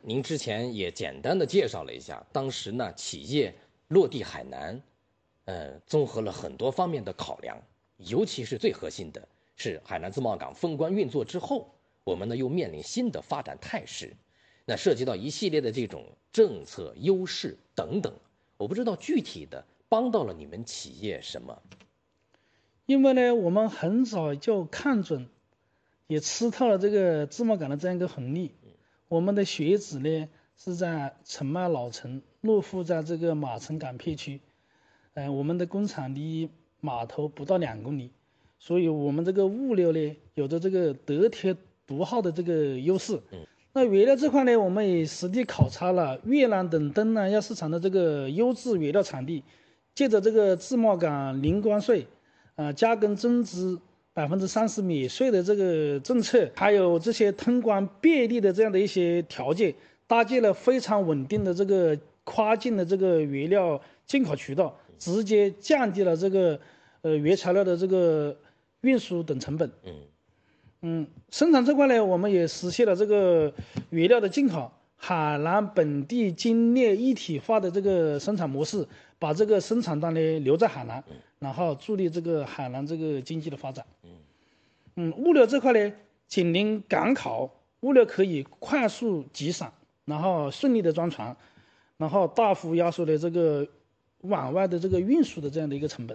您之前也简单的介绍了一下，当时呢企业落地海南，综合了很多方面的考量，尤其是最核心的是海南自贸港封关运作之后，我们呢又面临新的发展态势，那涉及到一系列的这种政策优势等等，我不知道具体的帮到了你们企业什么。 因为呢，我们很早就看准，也吃透了这个自贸港的这样一个红利。我们的选址呢是在澄迈老城，落户在这个马城港片区。我们的工厂离码头不到2公里，所以我们这个物流呢有着这个得天独厚的这个优势。那原料这块呢，我们也实地考察了越南等东南亚市场的这个优质原料产地，借着这个自贸港零关税。加工增值30%免税的这个政策，还有这些通关便利的这样的一些条件，搭建了非常稳定的这个跨境的这个原料进口渠道，直接降低了这个原材料的这个运输等成本。生产这块呢，我们也实现了这个原料的进口，海南本地精炼一体化的这个生产模式，把这个生产端呢留在海南，然后助力这个海南这个经济的发展。物流这块呢，紧邻港口，物流可以快速集散，然后顺利的装船，然后大幅压缩了这个往外的这个运输的这样的一个成本。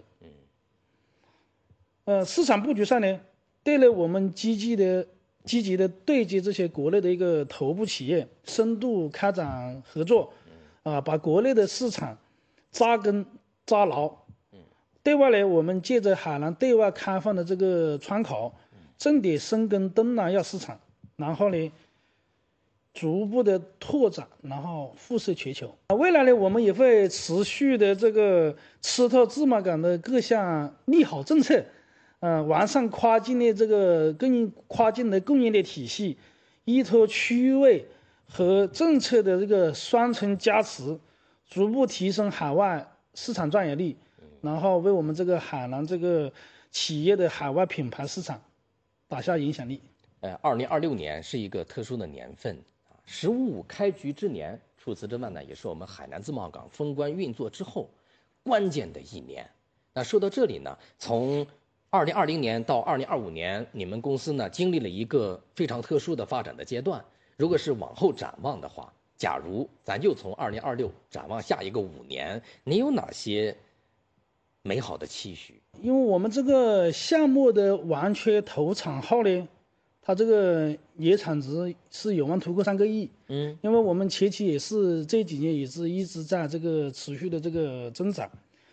市场布局上呢，对了我们积极的对接这些国内的一个头部企业，深度开展合作，把国内的市场扎根扎牢。对外呢，我们借着海南对外开放的这个窗口，重点深耕东南亚市场，然后呢，逐步的拓展，然后辐射全球。未来呢，我们也会持续的这个吃透自贸港的各项利好政策，完善跨境的供应链体系，依托区域位和政策的这个双重加持，逐步提升海外市场占有率，然后为我们这个海南这个企业的海外品牌市场打下影响力。 2026年是一个特殊的年份，“15开局之年”，除此之外呢，也是我们海南自贸港封关运作之后关键的一年。那说到这里呢，从2020年到2025年，你们公司呢经历了一个非常特殊的发展的阶段。如果是往后展望的话，假如咱就从2026展望下一个5年，你有哪些美好的期许？ 因为我们这个项目的完全投产后呢，它这个年产值是有望突破3个亿。因为我们前期也是这几年也是一直在这个持续的这个增长。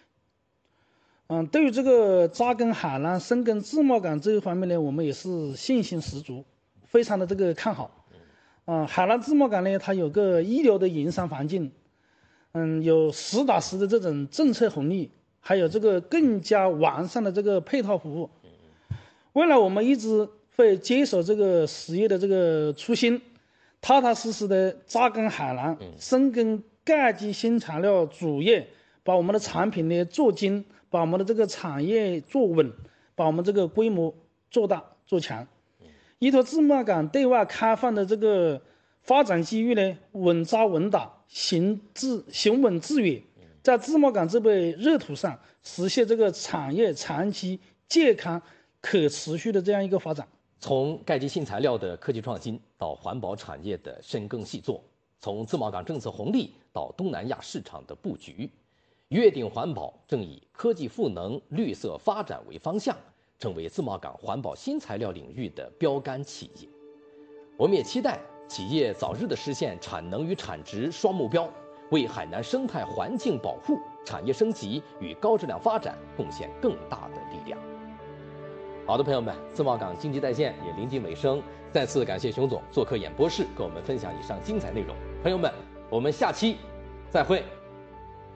对于这个扎根海南、深耕自贸港这一方面呢，我们也是信心十足，非常的这个看好。海南自贸港呢，它有个一流的营商环境，有实打实的这种政策红利，还有这个更加完善的这个配套服务。未来我们一直会坚守这个实业的这个初心，踏踏实实的扎根海南，深耕盖基新材料主业，把我们的产品呢做精，把我们的这个产业做稳，把我们这个规模做大做强。依托自贸港对外开放的这个发展机遇呢，稳扎稳打，行稳致远，在自贸港这块热土上实现这个产业长期健康可持续的这样一个发展。 从盖基新材料的科技创新到环保产业的深耕细作，从自贸港政策红利到东南亚市场的布局，约定环保正以科技赋能、绿色发展为方向，成为自贸港环保新材料领域的标杆企业。我们也期待企业早日的实现产能与产值双目标，为海南生态环境保护、产业升级与高质量发展贡献更大的力量。好的，朋友们，自贸港经济带线也临近尾声，再次感谢熊总做客演播室，跟我们分享以上精彩内容。朋友们，我们下期再会。